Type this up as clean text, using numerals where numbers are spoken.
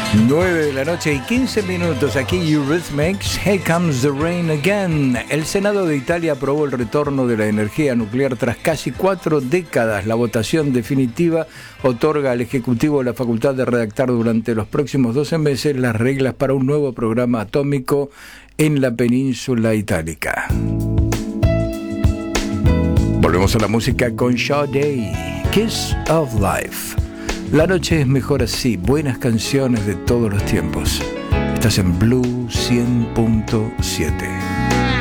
9:15 aquí Eurythmics, Here Comes the Rain Again. El Senado de Italia aprobó el retorno de la energía nuclear tras casi 4 décadas. La votación definitiva otorga al Ejecutivo la facultad de redactar durante los próximos 12 meses las reglas para un nuevo programa atómico en la península itálica. Volvemos a la música con Sade, Kiss of Life. La noche es mejor así, buenas canciones de todos los tiempos. Estás en Blue 100.7.